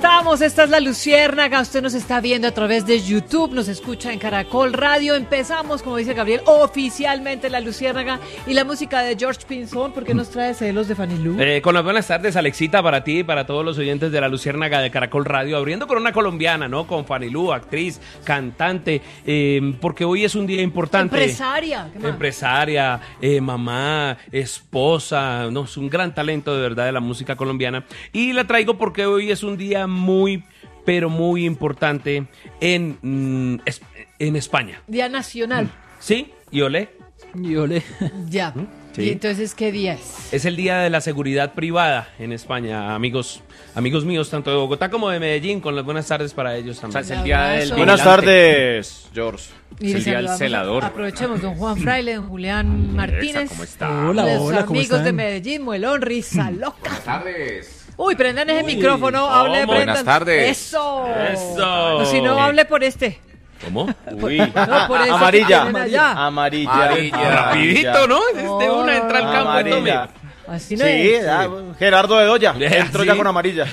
estamos? Esta es La Luciérnaga. Usted nos está viendo a través de YouTube, nos escucha en Caracol Radio. Empezamos, como dice Gabriel, oficialmente La Luciérnaga y la música de George Pinzón. ¿Por qué nos trae celos de Fanny Lu? Con las buenas tardes, Alexita, para ti y para todos los oyentes de La Luciérnaga de Caracol Radio. Abriendo con una colombiana, ¿no? Con Fanny Lu, actriz, cantante, porque hoy es un día importante. Empresaria. ¿Qué más? Empresaria, mamá, esposa, no, es un gran talento de verdad de la música colombiana. Y la traigo porque hoy es un día muy, pero muy importante en España. Día nacional. ¿Sí? ¿Y olé? Y olé. Ya. Sí. ¿Y entonces qué día es? Es el día de la seguridad privada en España, amigos míos, tanto de Bogotá como de Medellín, con las buenas tardes para ellos también. O sea, es el día del vigilante. Buenas tardes, George. Y Es el día del saludamos, celador. aprovechemos, don Juan Fraile, don Julián Martínez. ¿Cómo está? Hola, los hola, ¿cómo amigos están? de Medellín, Muelón, Risa Loca. Buenas tardes. Uy, prendan ese micrófono, hable, ¿cómo? prendan. Buenas tardes. Eso. Eso. O si no, hable por este. ¿Cómo? Uy. No, por eso Amarilla. que tienen allá. Amarilla. Rapidito, ¿no? De una entra al campo, Amarilla. Así no Sí, es. Gerardo de Doya. Sí. Entró ya con amarilla.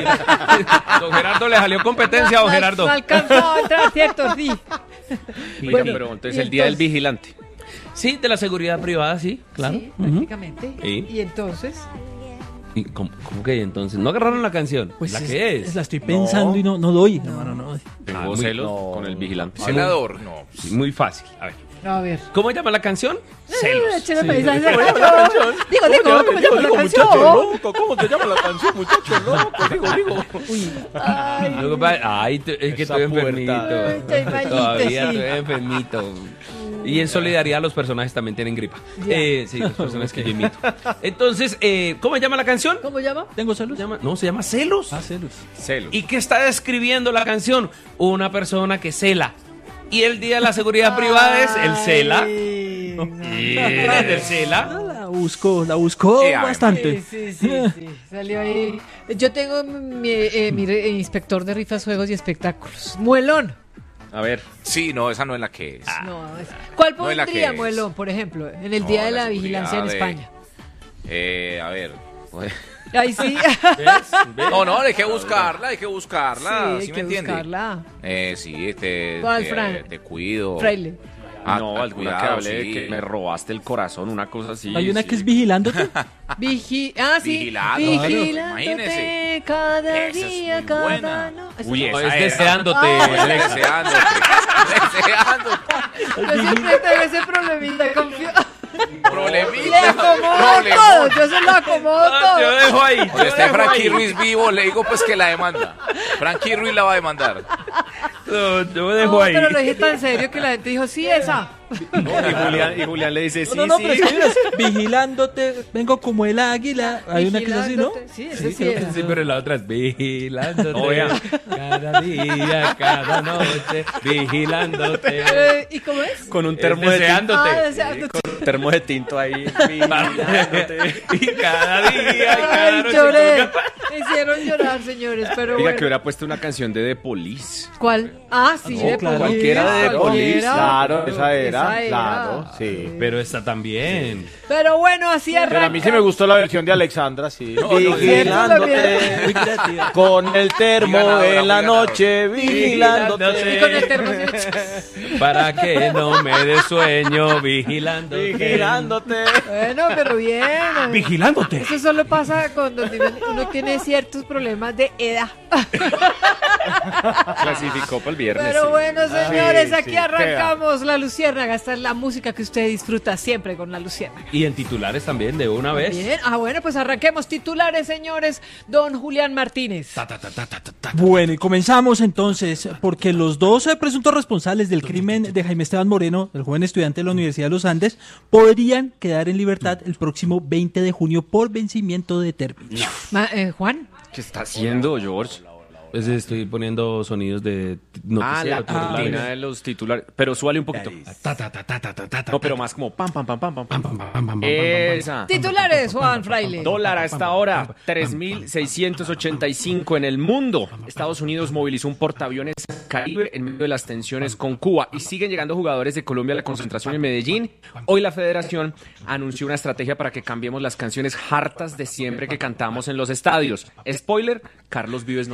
Don Gerardo le salió competencia, don Gerardo. No alcanzó a entrar, ¿cierto? Sí. Oiga, Bueno, pero entonces y el día del entonces- vigilante. Sí, de la seguridad privada, sí, claro. Sí, prácticamente. Sí. Y entonces, ¿Y cómo que entonces? ¿No agarraron la canción? Pues ¿La que es? La estoy pensando y no doy, hermano, no doy. Tengo muy- celos con el vigilante. Celador, no. Sí, muy fácil. A ver. a ver. ¿Cómo llama la canción? Celos. Échale Sí. mensajes a ¿Cómo llama la canción? Digo, ¿cómo llama la canción? loco. ¿Cómo se llama la canción, muchacho loco? Digo. Ay, Lo que pasa- Ay, es que Esa estoy puerta. enfermito. Estoy malito, Todavía sí. estoy enfermito. Y en solidaridad los personajes también tienen gripa. Ya. Sí, los personajes que yo imito. Entonces, ¿cómo llama la canción? ¿Cómo llama? ¿Tengo celos? Se llama Celos. Ah, celos. Celos. ¿Y qué está describiendo la canción? Una persona que cela. Y el día de la seguridad privada es el cela. Ay, no. ¿El cela? La buscó bastante. Sí. Salió ahí. Yo tengo mi inspector de rifas, juegos y espectáculos. Muelón. A ver. Sí, no, esa no es la que es. No, ¿cuál No es la pondría, que es. Muelón, por ejemplo, en el No, Día de la la Vigilancia en seguridad España? A ver. Ay, sí. No, hay que buscarla, hay ¿sí que me entiende? buscarla. Sí, ¿Cuál, Fran? te cuido. Fraile. No, alguna que cuidado, hable de sí. que me robaste el corazón, una cosa así. Hay una sí. que es vigilándote. Sí. Vigilándote, Vigilándote imagínese. cada Esa es día, muy cada buena. no. Uy, No, esa es era. deseándote, Alex. Deseándote. Yo siempre tengo ese problemita, confío. Le Problemita. acomodo todo, yo se lo acomodo Yo todo. dejo ahí. Cuando esté Frankie Ruiz vivo, le digo pues que la demanda. Frankie Ruiz la va a demandar. No, yo dejo No, ahí. pero lo dije tan serio que la gente dijo, sí, esa. Y Julián le dice, sí, No, sí. pero es que mira, vigilándote, vengo como el águila. Hay una que es así, ¿no? Vigilándote. Sí, esa sí era. Sí, pero la otra es vigilándote. No, vea. Cada día, cada noche, vigilándote. ¿Y cómo es? Con un Es termo de tinto. deseándote. Deseándote. Termo de tinto ahí. vigilándote. Y cada día, y cada Ay, noche. lloré. Me hicieron llorar, señores, pero Diga bueno. que hubiera puesto una canción de The Police. ¿Cuál? Ah, sí, No, de claro. Police, Cualquiera de The Police. Claro, esa era. Esa era. Claro, sí. Pero esta también. Pero bueno, así Pero arranca. a mí sí me gustó la versión de Alexandra, sí. Muy Vigilándote. Con el termo Ganadora, en la muy ganadora. noche, vigilándote. Y con el termo así. Para que no me dé sueño, vigilándote. Vigilándote. Bueno, pero bien. Vigilándote. Eso solo pasa cuando uno tiene ciertos problemas de edad. Clasificó para el viernes. Pero sí. bueno, señores, sí, aquí sí, arrancamos La Luciérnaga. Esta es la música que usted disfruta siempre con La Luciérnaga. Y en titulares también, de una vez. Bien, bueno, pues arranquemos titulares, señores. Don Julián Martínez. Bueno, y comenzamos entonces, porque los dos presuntos responsables del crimen de Jaime Esteban Moreno, el joven estudiante de la Universidad de los Andes, podrían quedar en libertad el próximo 20 de junio por vencimiento de término. Juan. ¿Qué está haciendo, George? Pues estoy poniendo sonidos de noticiero. La cortina de los titulares. Pero súbale un poquito. No, pero más como pam, pam, pam, pam, pam, pam. Esa. Titulares, Juan Fraile. Dólar a esta hora, 3.685 en el mundo. Estados Unidos movilizó un portaaviones Caribe en medio de las tensiones con Cuba y siguen llegando jugadores de Colombia a la concentración en Medellín. Hoy la federación anunció una estrategia para que cambiemos las canciones hartas de siempre que cantamos en los estadios. Spoiler, Carlos Vives nos va a ayudar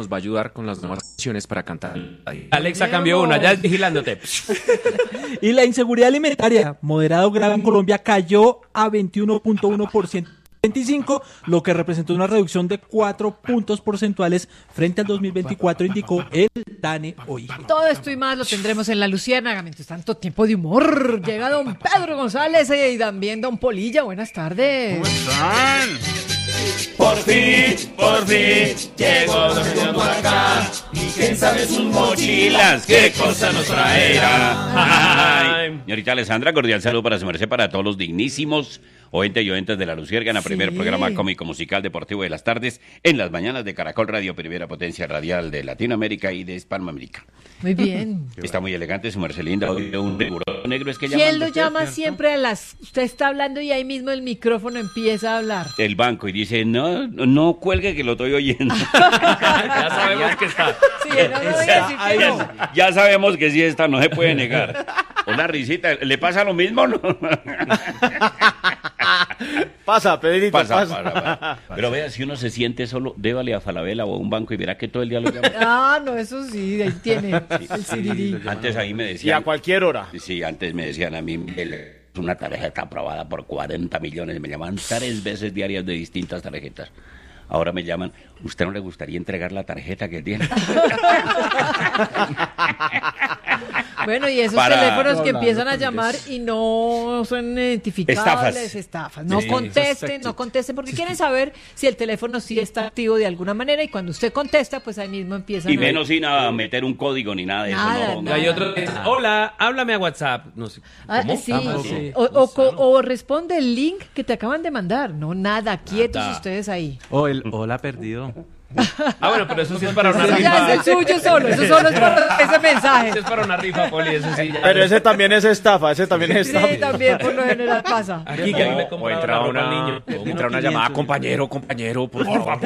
ayudar con las nuevas canciones para cantar. Alexa cambió una, ya es vigilándote. Y la inseguridad alimentaria, moderado grave en Colombia, cayó a 21.1%. 25, lo que representó una reducción de 4 puntos porcentuales frente al 2024, indicó el DANE hoy. Todo esto y más lo tendremos en La Luciérnaga. Mientras tanto, tiempo de humor. Llega don Pedro González y también don Polilla. Buenas tardes. ¿Cómo están? Por fin, llegó Don Pedro acá. Y quién sabe sus mochilas, qué cosa nos traerá. Ay. Señorita Alessandra, cordial saludo para su merced, para todos los dignísimos oyentes y oyentes de La Luciérnaga, primer programa cómico musical deportivo de las tardes, en las mañanas de Caracol Radio, primera potencia radial de Latinoamérica y de Hispanoamérica. Muy bien. Está muy elegante su merced linda, hoy un negro es que llama. ¿Quién lo llama siempre a las... Usted está hablando y ahí mismo el micrófono empieza a hablar? El banco y dice, no cuelgue que lo estoy oyendo. Ya sabemos que está. Sí, no voy a decir que no. Ya sabemos que sí está, no se puede negar. Hola, risita, ¿le pasa lo mismo no? Pasa, Pedrito, Pasa. Pero vea, si uno se siente solo, débale a Falabella o a un banco y verá que todo el día lo llama. Ah, no, eso sí, ahí tiene el sirirí. Antes ahí me Y a decían... cualquier hora. Sí, antes me decían a mí, una tarjeta aprobada por 40 millones, me llamaban 3 veces diarias de distintas tarjetas. Ahora me llaman, ¿usted no le gustaría entregar la tarjeta que tiene? Bueno, y esos teléfonos que empiezan a llamar y no son identificables, estafas. No contesten, porque quieren saber si el teléfono sí está activo de alguna manera y cuando usted contesta, pues ahí mismo empiezan Y menos sin meter un código ni nada de eso. Y hay otro que dice, hola, háblame a WhatsApp. No sé, ¿cómo? Sí. O responde el link que te acaban de mandar. No, nada, quietos ustedes ahí. Hola, perdido. Ah, bueno, pero eso sí es para una rifa. Ya es el suyo solo, eso solo es para ese mensaje. Eso es para una rifa, Poli, eso sí. Ya. Pero ese también es estafa, Sí, también por lo general pasa. Aquí que le O compraba entra la ropa una, al niño. entra una llamada, compañero, por favor.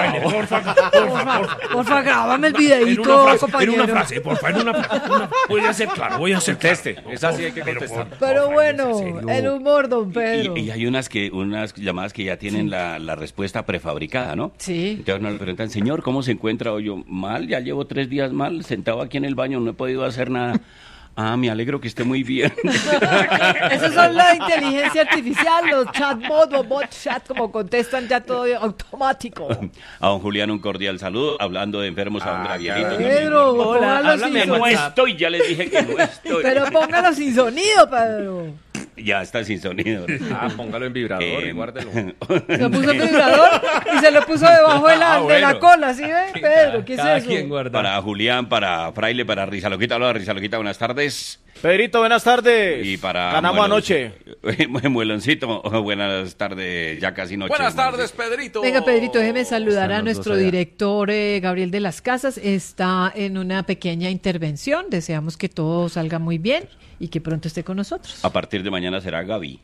Porfa, grábame el videíto, compañero. En una frase. Voy a ser claro, Conteste, esa sí hay que contestar. Pero bueno, el humor, don Pedro. Y hay unas llamadas que ya tienen la respuesta prefabricada, ¿no? Sí. Entonces nos le preguntan, señor, ¿cómo se encuentra hoy? Yo, mal, ya llevo 3 días mal, sentado aquí en el baño, no he podido hacer nada. Ah, me alegro que esté muy bien. Esos son la inteligencia artificial, los chatbots o bot chat, como contestan ya todo automático. A don Julián un cordial saludo, hablando de enfermos a viejitos. Pedro, Hola, póngalo háblame, sin No sonido. estoy, ya les dije que no estoy. Pero póngalo sin sonido, Pedro. Ya está sin sonido. Póngalo en vibrador y guárdelo. Se lo puso en vibrador y se lo puso debajo de la cola, ¿sí ve? Pedro, ¿qué es Cada eso? quien guarda. Para Julián, para Fraile, para Rizaloquita, hola Rizaloquita, buenas tardes. Pedrito, buenas tardes. Y para Ganamos anoche. Mueloncito, buenas tardes, ya casi noche. Buenas tardes, Pedrito. Venga, Pedrito, déjeme saludar a Están los nuestro dos allá. director Gabriel de las Casas. Está en una pequeña intervención. Deseamos que todo salga muy bien y que pronto esté con nosotros. A partir de mañana será Gaby.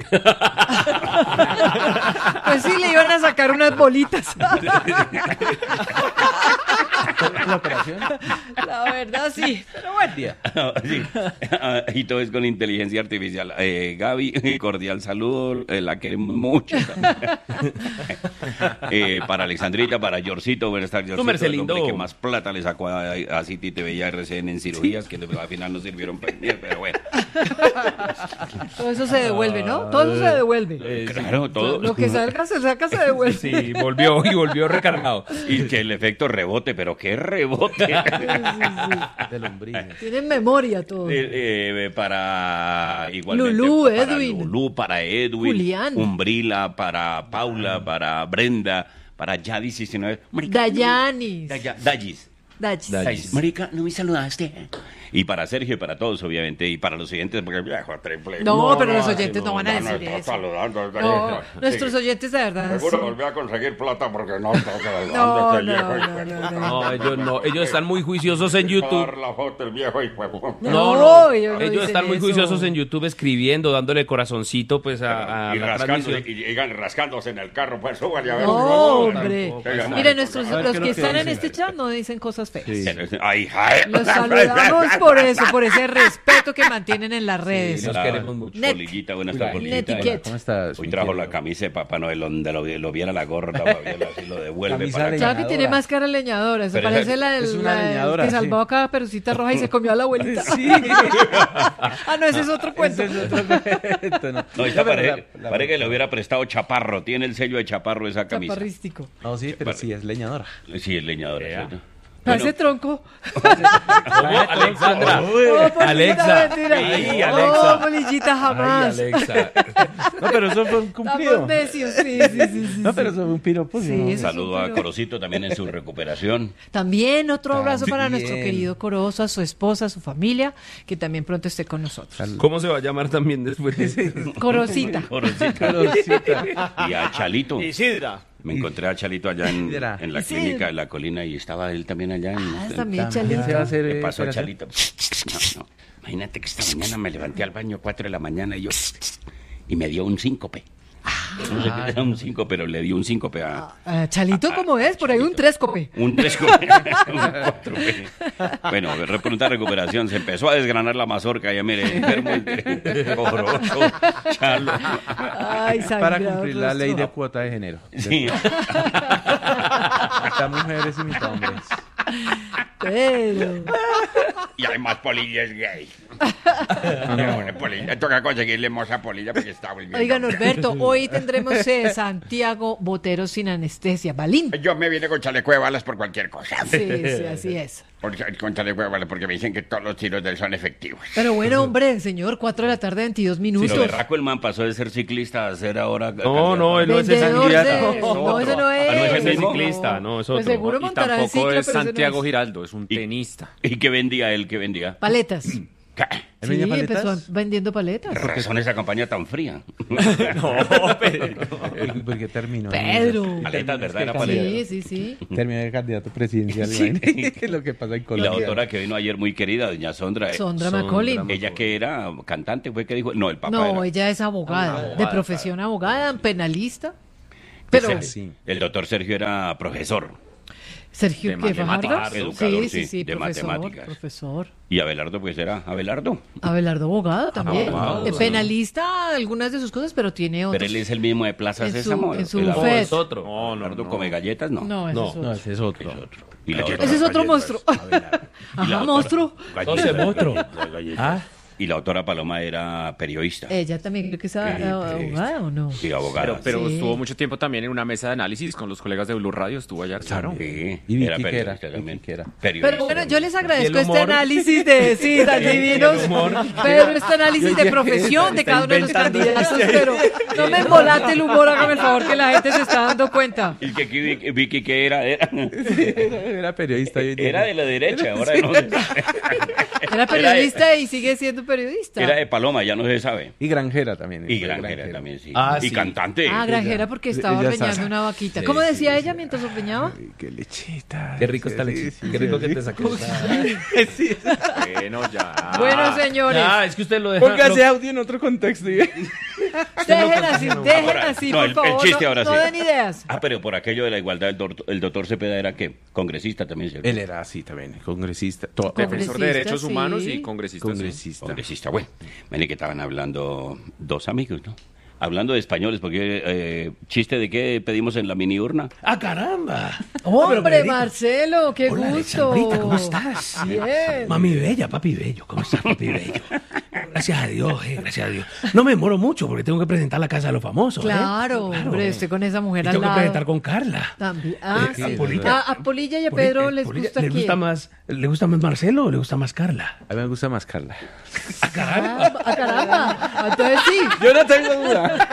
Pues sí, le iban a sacar unas bolitas. La verdad, sí. Pero bueno. Sí. Y todo es con inteligencia artificial. Gaby, cordial saludo, la queremos mucho. Para Alexandrita, para Yorcito, buenas tardes. Tú, Marcelino. El hombre que más plata le sacó a City TV y a RCN en cirugías, que al final no sirvieron para nada, pero bueno. Todo eso se devuelve, ¿no? Todo eso se devuelve. Claro, todo. Lo que salga, se saca, se devuelve. Sí, volvió recargado. Y que el efecto rebote, pero qué rebote. De lombrices. Tienen memoria todo. Para igualmente Lulú, para Edwin. Lulú, para Edwin, Julián. Umbrila, para Paula, para Brenda, para Yadis 19. Dayanis. Dayis. Marica, no me saludaste. Y para Sergio y para todos, obviamente, y para los oyentes, porque viejo triple. No, pero los oyentes no van a decir eso. Saludando. No, nuestros oyentes de verdad. Seguro sí. volví a conseguir plata porque no está saludando No, este viejo. No, ellos no. Ellos están muy juiciosos en YouTube. Dar la foto el viejo y pues. No, ellos no Ellos dicen están muy eso. juiciosos en YouTube escribiendo, dándole corazoncito pues a Y la transmisión. llegan rascándose en el carro, pues súbale a ver. No, hombre. Tampoco. Mire, nuestros A ver, los ¿qué es que lo que están en dicen? este chat no dicen cosas feas. Ay, ay. Los saludamos por eso, por ese respeto que mantienen en las redes. Los queremos mucho. Polillita, buenas tardes, Polillita. Netiquette. ¿Cómo estás? Hoy trajo la camisa de Papá Noel donde lo viera la gorda, Fabiola, así lo devuelve Camisa para de acá. Claro que tiene más cara leñadora, eso Pero parece esa- la del es una la del leñadora, que sí. salvó a Caperucita Roja y se comió a la abuelita. Sí. Ah, no, ese es otro cuento. Ese es otro cuento, no. No, esta pero parece que le hubiera prestado Chaparro. Tiene el sello de Chaparro esa camisa. Chaparrístico. No, sí, pero sí, es leñadora. Sí, es leñadora. ¿cierto? Parece tronco. ¿Cómo, Alexandra? Oh, Polillita, Alexa. mentira. Ay, Oh, Alexa. Polillita, jamás. Ay, Alexa. No, pero eso fue un cumplido. Estamos necios, sí. No, pero eso fue un piropo. Sí, ¿no? eso- Saludo a Corocito también en su recuperación. También otro abrazo para También. nuestro querido Corozo, a su esposa, a su familia, que también pronto esté con nosotros. ¿Cómo se va a llamar también después? Corosita. Y a Chalito. Isidra. Me encontré a Chalito allá en la Isidra. clínica de la colina y estaba él también allá. Ah, también También se va a Chalito. hacer. ¿Qué pasó, operación. Chalito? No. Imagínate que esta mañana me levanté al baño 4 de la mañana y me dio un síncope. No sé qué era un síncope, pero le dio un síncope a... Chalito, ¿cómo es? Por ahí un trescope. Un 3 un 4. Bueno, de pronta recuperación. Se empezó a desgranar la mazorca. Ya mire, enfermo, horroroso, chalo. Ay, Para sangrado cumplir la rostro. ley de cuota de género. Sí. Mitad mujeres y mitad hombres. Pero... Y además Polilla es gay. Polilla, toca conseguirle moza a Polilla porque está volviendo. Oiga, Norberto, hoy tendremos Santiago Botero sin anestesia. Balín. Yo me vine con chaleco de balas por cualquier cosa. Sí, así es. Con chaleco de balas porque me dicen que todos los tiros de él son efectivos. Pero bueno, hombre, señor, 4 de la tarde, 22 Sí, minutos. lo berraco el man pasó de ser ciclista a ser ahora... No, él no es ese Vendedor candidato. de... No, ese no es. Ah, no es Ese el mismo. ciclista, no, es Pues otro. seguro Y montará en tampoco cicla, es pero ese no Santiago es. Giraldo, es un tenista. ¿Y qué vendía él? ¿Qué vendía? Paletas. ¿Qué? ¿Él Sí, vendía paletas? empezó vendiendo paletas. ¿Por qué razón esa campaña tan fría? ¿Por qué terminó? Pedro. Paletas, ¿verdad? Era paleta. Sí. Terminó de candidato presidencial. Sí. ¿no? Lo que pasa en Y la Colombia. doctora que vino ayer muy querida, doña Sondra. Sondra Sondra McCollin. Ella que era cantante, fue que dijo, no, el papá No, era. ella es abogada, Abogada, de profesión abogada, penalista. Pero Sí. El doctor Sergio era profesor. Sergio, De ¿qué? matemáticas, Fajardo? educador, Sí, sí, de profesor, matemáticas. profesor. Y Abelardo, pues era Abelardo. Abelardo abogado también. Abogado, sí. Penalista algunas de sus cosas, pero tiene Pero otras. él es el mismo de Plaza En su- Sésamo. en su El No, Fed. es otro. No, Abelardo come galletas, no. No, ese No, es otro. No, ese es otro. Y la otra- Ese es otro monstruo. Y la Ajá, otra- monstruo. Entonces, monstruo. Ah, Y la doctora Paloma era periodista. Ella también creo que es abogada o no. Sí, abogada. Pero Sí. estuvo mucho tiempo también en una mesa de análisis con los colegas de Blue Radio, estuvo allá. Claro. Sí, Y era Vicky que era, periodista también. Vicky que era. Periodista Pero bueno, yo también. les agradezco ¿Y el este humor? análisis de, sí, tan divinos, pero este análisis de profesión de cada uno de los candidatos, pero no me embolate el humor, hágame el favor que la gente se está dando cuenta. Y que aquí Vicky que era Era periodista. hoy en día. era de la derecha, ahora no. Era periodista y sigue siendo periodista. Era de Paloma, ya no se sabe. Y Granjera también. Y fue Granjera también, sí. Ah, y sí. cantante. Ah, Granjera porque estaba ella ordeñando sabe. una vaquita. Sí, ¿Cómo sí, decía sí. ella mientras ordeñaba? Ay, qué lechita. qué rico está Alexis. Qué rico que te saques. Bueno, ya. Bueno, señores, Ah, es que usted lo deja. Póngase audio en otro contexto. ¿sí? dejen así, Ahora, no, por el favor, chiste no, ahora no sí. den ideas. Ah, pero por aquello de la igualdad, el doctor Cepeda era ¿qué? Congresista también, ¿cierto? Él era así también, congresista. Defensor de derechos sí. humanos y congresista. sí. Congresista. Congresista, bueno. Mire que estaban hablando dos amigos, ¿no? Hablando de españoles, porque chiste de qué pedimos en la mini urna. ¡Ah, caramba! Hombre, Marcelo, qué Hola, gusto. Alexandrita, ¿cómo estás? Bien. Mami bella, papi bello. ¿Cómo estás, papi bello? Gracias a Dios, gracias a Dios. No me demoro mucho porque tengo que presentar la casa de los famosos. Claro, hombre, estoy con esa Y mujer al tengo que lado. presentar con Carla. También. Ah, sí. a Polilla. A Polilla y a Pedro les gusta ¿Le quién. ¿Le gusta más Marcelo o le gusta más Carla? A mí me gusta más Carla. ¡Ah, caramba! Ah, caramba. Entonces sí. Yo no tengo duda.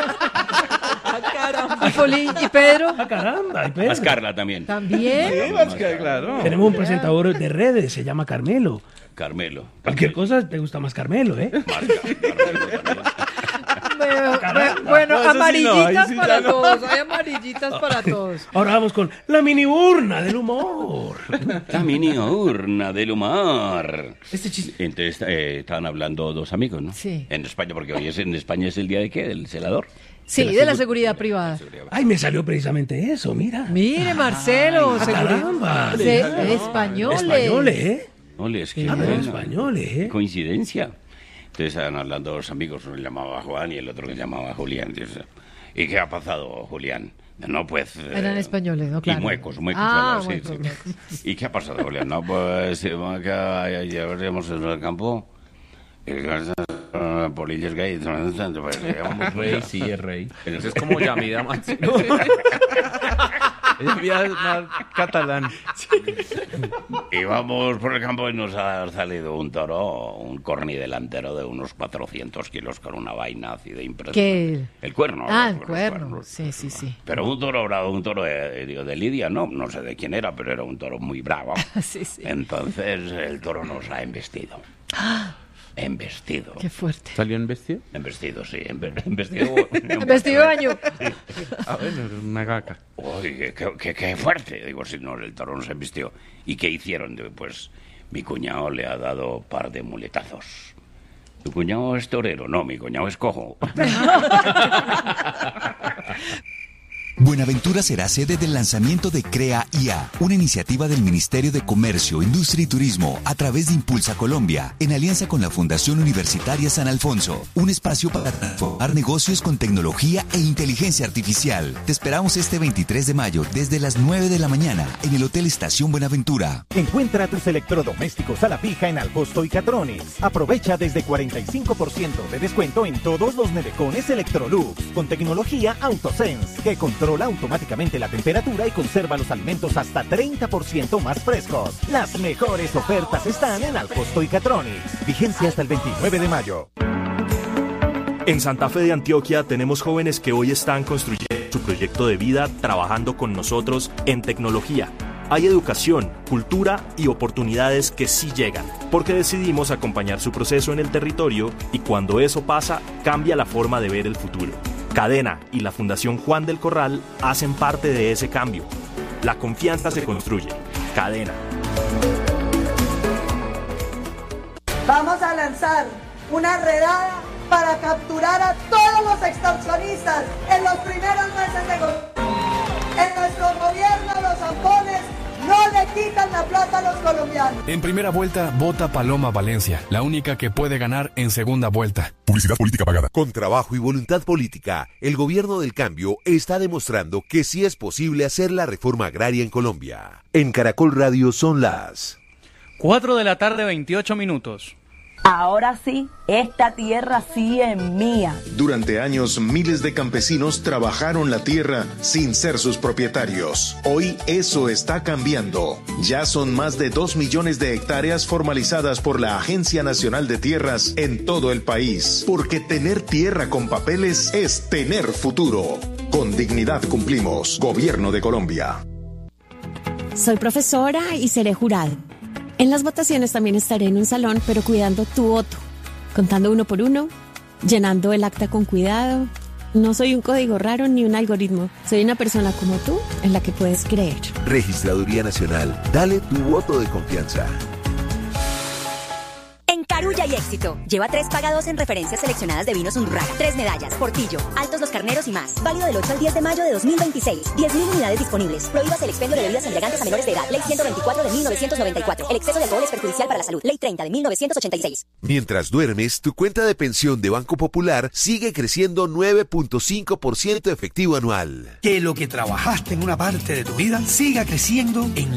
Y Pedro ¡Ah, caramba! ¿Y Pedro? Más Carla también. también. Claro. Tenemos un presentador de redes, se llama Carmelo. Carmelo. Cualquier cosa te gusta más Carmelo, ¿eh? Carmelo también. Bueno, No, eso sí no, amarillitas ahí sí para ya no. todos. Hay amarillitas para todos. Ahora vamos con la mini urna del humor. La mini urna del humor. Este chiste. Entonces estaban hablando dos amigos, ¿no? Sí. En España, porque hoy en España es el día de qué, del celador. Sí, de la seguridad privada. Ay, me salió precisamente eso, mira. Mire, Marcelo, Ah, caramba. españoles. Españoles, ¿eh? Es que Hablan español, ¿eh? coincidencia. Entonces estaban hablando dos amigos, uno se llamaba Juan y el otro que se llamaba Julián. ¿Y qué ha pasado, Julián? No, pues... Eran españoles, ¿no? Claro. Y muecos, Ah, sí, muecos, sí. muecos. ¿Y qué ha pasado, Julián? No, pues llevaremos en el campo. Polillas gay. Rey, sí, es rey. Eso es como Yamida Mansi. Es más catalán. Y vamos por el campo y nos ha salido un toro, un corni delantero de unos 400 kilos con una vaina así de impresionante. ¿Qué? El cuerno. Ah, el los cuerno. cuernos. Sí. Pero un toro bravo, un toro de Lidia, no sé de quién era, pero era un toro muy bravo. Sí. Entonces el toro nos ha embestido. Embestido. Qué fuerte. ¿Salió en vestido? Embestido, sí. Embestido. Vestido de baño. Ah, bueno, una gaca. Uy, qué fuerte. Digo, si no, el toro nos embistió. ¿Y qué hicieron? Pues mi cuñado le ha dado par de muletazos. ¿Tu cuñado es torero? No, mi cuñado es cojo. Buenaventura será sede del lanzamiento de Crea IA, una iniciativa del Ministerio de Comercio, Industria y Turismo a través de Impulsa Colombia, en alianza con la Fundación Universitaria San Alfonso, un espacio para transformar negocios con tecnología e inteligencia artificial. Te esperamos este 23 de mayo desde las 9 de la mañana en el Hotel Estación Buenaventura. Encuentra tus electrodomésticos a la fija en Alcosto y Catrones. Aprovecha desde 45% de descuento en todos los nevecones Electrolux, con tecnología AutoSense, que controla automáticamente la temperatura y conserva los alimentos hasta 30% más frescos. Las mejores ofertas están en Alcosto y Catrones. Vigencia hasta el 29 de mayo. En Santa Fe de Antioquia tenemos jóvenes que hoy están construyendo su proyecto de vida trabajando con nosotros en tecnología. Hay educación, cultura y oportunidades que sí llegan, porque decidimos acompañar su proceso en el territorio y cuando eso pasa, cambia la forma de ver el futuro. Cadena y la Fundación Juan del Corral hacen parte de ese cambio. La confianza se construye. Cadena. Vamos a lanzar una redada para capturar a todos los extorsionistas en los primeros meses de gobierno. En nuestro gobierno los zampones no le quitan la plata a los colombianos. En primera vuelta, vota Paloma Valencia, la única que puede ganar en segunda vuelta. Publicidad política pagada. Con trabajo y voluntad política, el gobierno del cambio está demostrando que sí es posible hacer la reforma agraria en Colombia. En Caracol Radio son las 4 de la tarde, 28 minutos. Ahora sí, esta tierra sí es mía. Durante años, miles de campesinos trabajaron la tierra sin ser sus propietarios. Hoy eso está cambiando. Ya son más de 2 millones de hectáreas formalizadas por la Agencia Nacional de Tierras en todo el país. Porque tener tierra con papeles es tener futuro. Con dignidad cumplimos. Gobierno de Colombia. Soy profesora y seré jurado. En las votaciones también estaré en un salón, pero cuidando tu voto, contando uno por uno, llenando el acta con cuidado. No soy un código raro ni un algoritmo. Soy una persona como tú en la que puedes creer. Registraduría Nacional. Dale tu voto de confianza. En Carulla y Éxito. Lleva 3 pagados en referencias seleccionadas de vinos Undurraga, 3 medallas, Portillo, Altos los Carneros y más. Válido del 8 al 10 de mayo de 2026. 10.000 unidades disponibles. Prohíbas el expendio de bebidas embriagantes a menores de edad. Ley 124 de 1994. El exceso de alcohol es perjudicial para la salud. Ley 30 de 1986. Mientras duermes, tu cuenta de pensión de Banco Popular sigue creciendo 9.5% efectivo anual. Que lo que trabajaste en una parte de tu vida siga creciendo en